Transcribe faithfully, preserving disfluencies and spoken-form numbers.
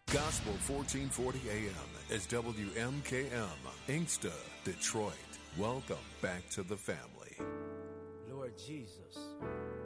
Gospel fourteen forty A M is W M K M, Inkster, Detroit. Welcome back to the family. Lord Jesus,